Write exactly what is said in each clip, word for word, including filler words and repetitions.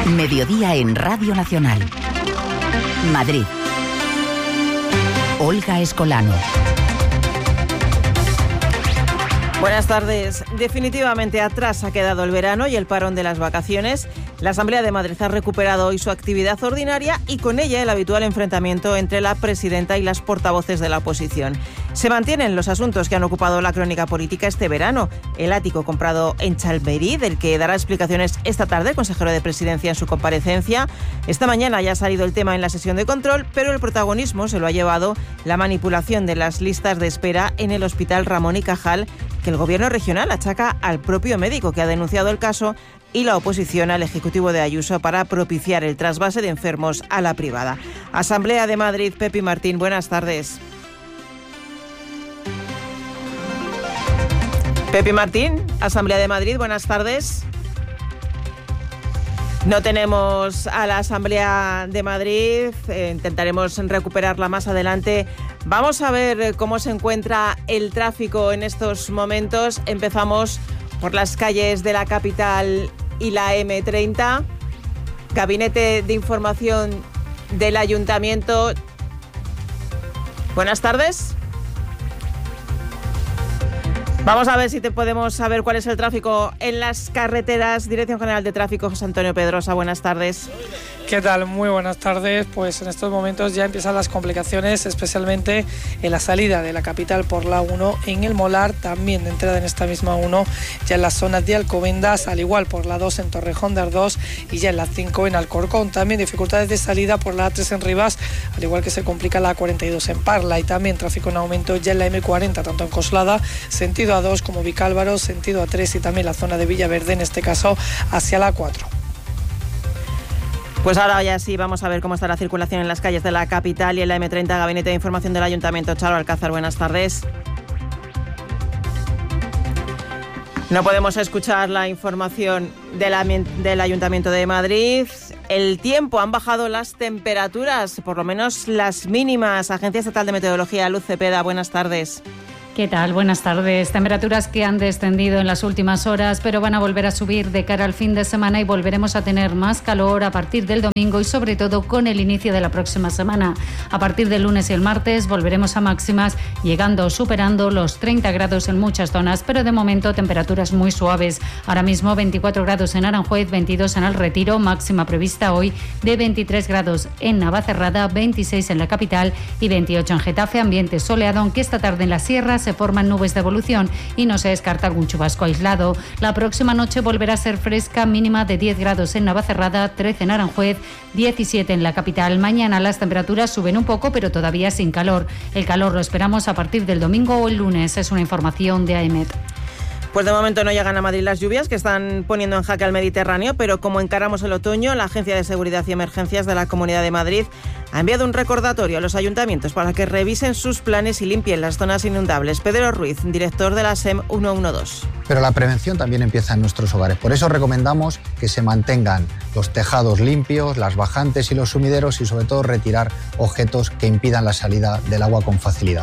Mediodía en Radio Nacional. Madrid. Olga Escolano. Buenas tardes. Definitivamente atrás ha quedado el verano y el parón de las vacaciones. La Asamblea de Madrid ha recuperado hoy su actividad ordinaria y con ella el habitual enfrentamiento entre la presidenta y las portavoces de la oposición. Se mantienen los asuntos que han ocupado la crónica política este verano. El ático comprado en Chamberí, del que dará explicaciones esta tarde el consejero de Presidencia en su comparecencia. Esta mañana ya ha salido el tema en la sesión de control, pero el protagonismo se lo ha llevado la manipulación de las listas de espera en el Hospital Ramón y Cajal, que el Gobierno regional achaca al propio médico que ha denunciado el caso y la oposición al Ejecutivo de Ayuso para propiciar el trasvase de enfermos a la privada. Asamblea de Madrid, Pepi Martín, buenas tardes. Pepi Martín, Asamblea de Madrid, buenas tardes. No tenemos a la Asamblea de Madrid, eh, intentaremos recuperarla más adelante. Vamos a ver cómo se encuentra el tráfico en estos momentos. Empezamos por las calles de la capital y la eme treinta. Gabinete de Información del Ayuntamiento. Buenas tardes. Vamos a ver si te podemos saber cuál es el tráfico en las carreteras. Dirección General de Tráfico, José Antonio Pedrosa, buenas tardes. ¿Qué tal? Muy buenas tardes. Pues en estos momentos ya empiezan las complicaciones, especialmente en la salida de la capital por la uno, en el Molar, también de entrada en esta misma uno, ya en las zonas de Alcobendas, al igual por la dos en Torrejón de Ardoz y ya en la cinco en Alcorcón. También dificultades de salida por la a tres en Rivas, al igual que se complica la a cuarenta y dos en Parla, y también tráfico en aumento ya en la eme cuarenta, tanto en Coslada, sentido a dos como Vicálvaro, sentido a tres y también la zona de Villaverde, en este caso hacia la cuatro. Pues ahora ya sí, vamos a ver cómo está la circulación en las calles de la capital y en la eme treinta, Gabinete de Información del Ayuntamiento. Charo Alcázar, buenas tardes. No podemos escuchar la información de la, del Ayuntamiento de Madrid. El tiempo, han bajado las temperaturas, por lo menos las mínimas. Agencia Estatal de Meteorología, Luz Cepeda, buenas tardes. ¿Qué tal? Buenas tardes. Temperaturas que han descendido en las últimas horas, pero van a volver a subir de cara al fin de semana y volveremos a tener más calor a partir del domingo y sobre todo con el inicio de la próxima semana. A partir del lunes y el martes volveremos a máximas, llegando o superando los treinta grados en muchas zonas, pero de momento temperaturas muy suaves. Ahora mismo veinticuatro grados en Aranjuez, veintidós en El Retiro, máxima prevista hoy de veintitrés grados en Navacerrada, veintiséis en la capital y veintiocho en Getafe. Ambiente soleado, aunque esta tarde en las sierras se forman nubes de evolución y no se descarta algún chubasco aislado. La próxima noche volverá a ser fresca, mínima de diez grados en Navacerrada, trece en Aranjuez, diecisiete en la capital. Mañana las temperaturas suben un poco, pero todavía sin calor. El calor lo esperamos a partir del domingo o el lunes. Es una información de AEMET. Pues de momento no llegan a Madrid las lluvias que están poniendo en jaque al Mediterráneo, pero como encaramos el otoño, la Agencia de Seguridad y Emergencias de la Comunidad de Madrid ha enviado un recordatorio a los ayuntamientos para que revisen sus planes y limpien las zonas inundables. Pedro Ruiz, director de la S E M ciento doce. Pero la prevención también empieza en nuestros hogares. Por eso recomendamos que se mantengan los tejados limpios, las bajantes y los sumideros y sobre todo retirar objetos que impidan la salida del agua con facilidad.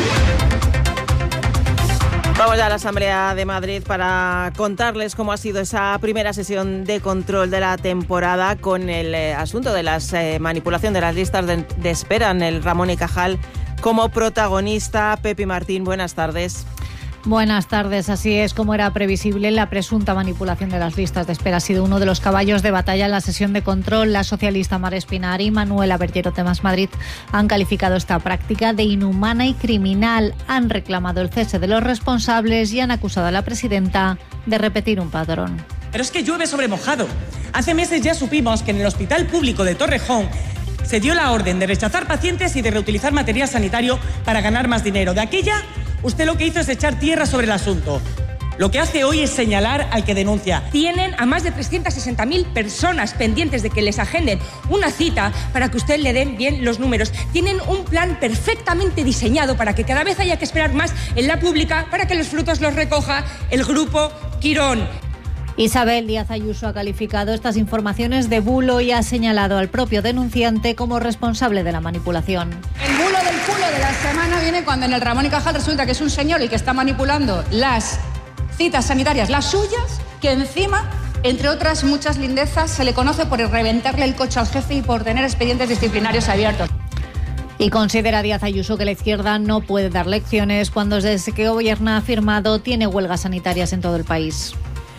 Vamos ya a la Asamblea de Madrid para contarles cómo ha sido esa primera sesión de control de la temporada con el eh, asunto de la eh, manipulación de las listas de, de espera en el Ramón y Cajal como protagonista. Pepi Martín, buenas tardes. Buenas tardes. Así es, como era previsible, la presunta manipulación de las listas de espera ha sido uno de los caballos de batalla en la sesión de control. La socialista Mar Espinar y Manuela Berllero de Más Madrid han calificado esta práctica de inhumana y criminal. Han reclamado el cese de los responsables y han acusado a la presidenta de repetir un patrón. Pero es que llueve sobre mojado. Hace meses ya supimos que en el Hospital Público de Torrejón se dio la orden de rechazar pacientes y de reutilizar material sanitario para ganar más dinero. De aquella, usted lo que hizo es echar tierra sobre el asunto. Lo que hace hoy es señalar al que denuncia. Tienen a más de trescientas sesenta mil personas pendientes de que les agenden una cita para que usted le den bien los números. Tienen un plan perfectamente diseñado para que cada vez haya que esperar más en la pública para que los frutos los recoja el grupo Quirón. Isabel Díaz Ayuso ha calificado estas informaciones de bulo y ha señalado al propio denunciante como responsable de la manipulación. El bulo del culo de la semana viene cuando en el Ramón y Cajal resulta que es un señor el que está manipulando las citas sanitarias, las suyas, que encima Entre otras muchas lindezas, se le conoce por reventarle el coche al jefe y por tener expedientes disciplinarios abiertos. Y considera Díaz Ayuso que la izquierda no puede dar lecciones cuando desde que gobierna ha afirmado tiene huelgas sanitarias en todo el país.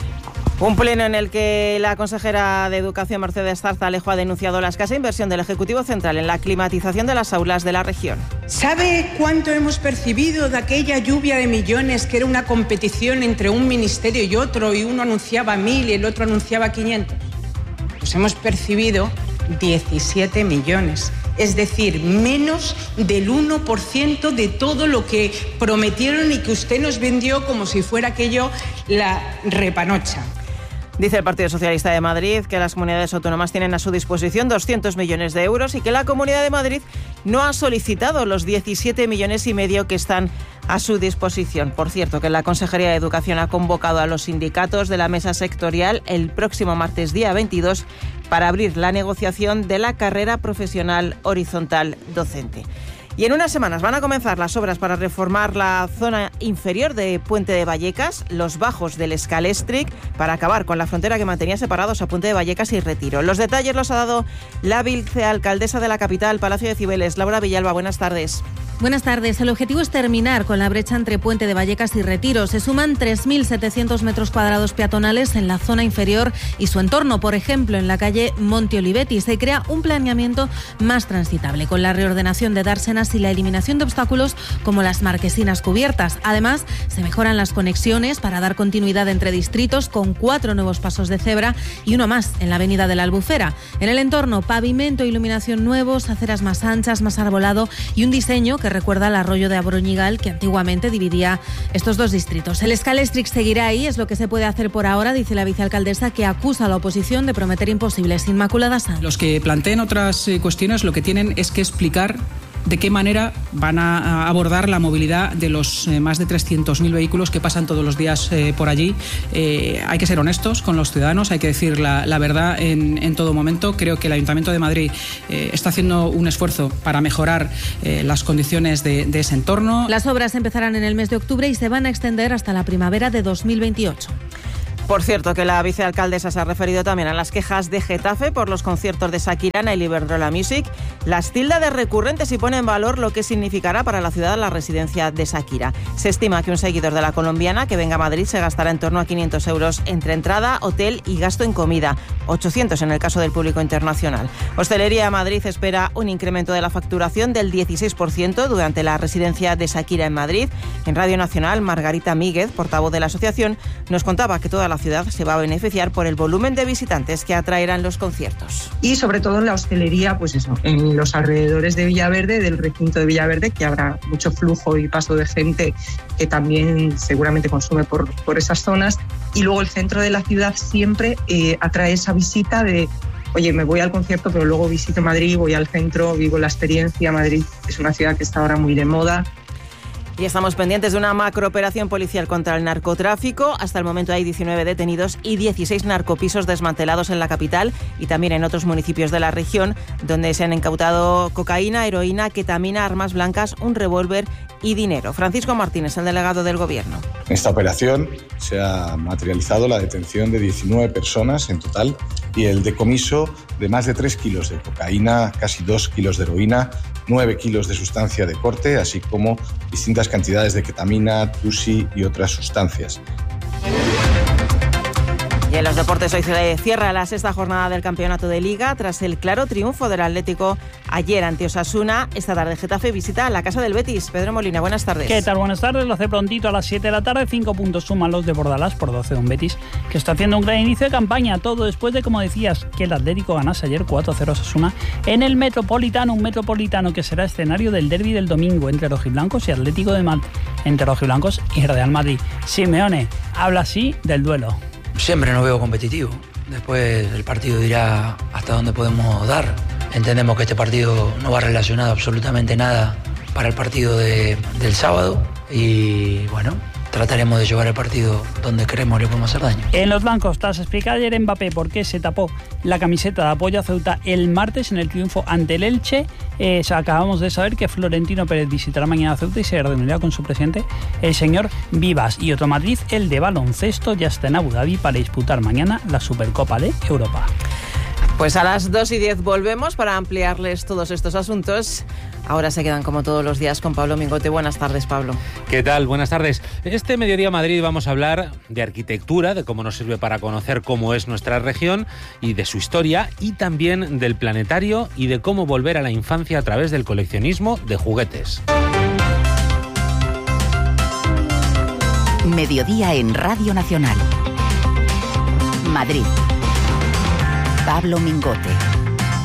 Un pleno en el que la consejera de Educación, Mercedes Zarzalejo, ha denunciado la escasa inversión del Ejecutivo Central en la climatización de las aulas de la región. ¿Sabe cuánto hemos percibido de aquella lluvia de millones que era una competición entre un ministerio y otro, y uno anunciaba mil y el otro anunciaba quinientos? Pues hemos percibido diecisiete millones, es decir, menos del uno por ciento de todo lo que prometieron y que usted nos vendió como si fuera aquello la repanocha. Dice el Partido Socialista de Madrid que las comunidades autónomas tienen a su disposición doscientos millones de euros y que la Comunidad de Madrid no ha solicitado los diecisiete millones y medio que están a su disposición. Por cierto, que la Consejería de Educación ha convocado a los sindicatos de la mesa sectorial el próximo martes día veintidós para abrir la negociación de la carrera profesional horizontal docente. Y en unas semanas van a comenzar las obras para reformar la zona inferior de Puente de Vallecas, los bajos del Scalestric, para acabar con la frontera que mantenía separados a Puente de Vallecas y Retiro. Los detalles los ha dado la vicealcaldesa de la capital, Palacio de Cibeles, Laura Villalba. Buenas tardes. Buenas tardes. El objetivo es terminar con la brecha entre Puente de Vallecas y Retiro. Se suman tres mil setecientos metros cuadrados peatonales en la zona inferior y su entorno, por ejemplo, en la calle Monte Olivetti. Se crea un planeamiento más transitable con la reordenación de dársenas y la eliminación de obstáculos como las marquesinas cubiertas. Además, se mejoran las conexiones para dar continuidad entre distritos con cuatro nuevos pasos de cebra y uno más en la avenida de la Albufera. En el entorno, pavimento e iluminación nuevos, aceras más anchas, más arbolado y un diseño que recuerda al arroyo de Abroñigal que antiguamente dividía estos dos distritos. El Scalestric seguirá ahí, es lo que se puede hacer por ahora, dice la vicealcaldesa, que acusa a la oposición de prometer imposibles. Inmaculada Sanz. Los que planteen otras eh, cuestiones lo que tienen es que explicar de qué manera van a abordar la movilidad de los eh, más de trescientos mil vehículos que pasan todos los días eh, por allí. Eh, hay que ser honestos con los ciudadanos, hay que decir la, la verdad en, en todo momento. Creo que el Ayuntamiento de Madrid eh, está haciendo un esfuerzo para mejorar eh, las condiciones de, de ese entorno. Las obras empezarán en el mes de octubre y se van a extender hasta la primavera de dos mil veintiocho. Por cierto, que la vicealcaldesa se ha referido también a las quejas de Getafe por los conciertos de Shakira en el Iberdrola Music. Las tilda de recurrentes y pone en valor lo que significará para la ciudad la residencia de Shakira. Se estima que un seguidor de la colombiana que venga a Madrid se gastará en torno a quinientos euros entre entrada, hotel y gasto en comida, ochocientos en el caso del público internacional. Hostelería Madrid espera un incremento de la facturación del dieciséis por ciento durante la residencia de Shakira en Madrid. En Radio Nacional, Margarita Míguez, portavoz de la asociación, nos contaba que toda la ciudad se va a beneficiar por el volumen de visitantes que atraerán los conciertos. Y sobre todo en la hostelería, pues eso, en los alrededores de Villaverde, del recinto de Villaverde, que habrá mucho flujo y paso de gente que también seguramente consume por, por esas zonas. Y luego el centro de la ciudad siempre eh, atrae esa visita de oye, me voy al concierto, pero luego visito Madrid, voy al centro, vivo la experiencia. Madrid es una ciudad que está ahora muy de moda. Y estamos pendientes de una macrooperación policial contra el narcotráfico. Hasta el momento hay diecinueve detenidos y dieciséis narcopisos desmantelados en la capital y también en otros municipios de la región, donde se han incautado cocaína, heroína, ketamina, armas blancas, un revólver y dinero. Francisco Martínez, el delegado del Gobierno. En esta operación se ha materializado la detención de diecinueve personas en total y el decomiso de más de tres kilos de cocaína, casi dos kilos de heroína, nueve kilos de sustancia de corte, así como distintas cantidades de ketamina, tusi y otras sustancias. Y en los deportes hoy se cierra la sexta jornada del campeonato de Liga tras el claro triunfo del Atlético ayer ante Osasuna. Esta tarde Getafe visita la casa del Betis. Pedro Molina, buenas tardes. ¿Qué tal? Buenas tardes. Lo hace prontito a las siete de la tarde. Cinco puntos suman los de Bordalás por doce de un Betis que está haciendo un gran inicio de campaña. Todo después de, como decías, que el Atlético ganase ayer cuatro cero a Osasuna en el Metropolitano. Un Metropolitano que será escenario del derbi del domingo entre rojiblancos y Atlético de Madrid. Entre rojiblancos y Real Madrid. Simeone habla así del duelo. Siempre nos veo competitivo. Después el partido dirá hasta dónde podemos dar. Entendemos que este partido no va relacionado absolutamente nada para el partido de, del sábado. Y bueno, trataremos de llevar el partido donde queremos, le podemos hacer daño. En los blancos, tras explicar ayer Mbappé por qué se tapó la camiseta de apoyo a Ceuta el martes en el triunfo ante el Elche, eh, acabamos de saber que Florentino Pérez visitará mañana a Ceuta y se reunirá con su presidente, el señor Vivas. Y otro Madrid, el de baloncesto, ya está en Abu Dhabi para disputar mañana la Supercopa de Europa. Pues a las dos y diez volvemos para ampliarles todos estos asuntos. Ahora se quedan como todos los días con Pablo Mingote. Buenas tardes, Pablo. ¿Qué tal? Buenas tardes. Este Mediodía Madrid vamos a hablar de arquitectura, de cómo nos sirve para conocer cómo es nuestra región y de su historia, y también del planetario y de cómo volver a la infancia a través del coleccionismo de juguetes. Mediodía en Radio Nacional. Madrid. Pablo Mingote.